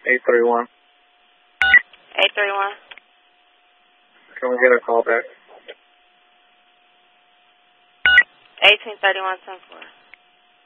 831. 831. Can we get a call back? 1831 10-4.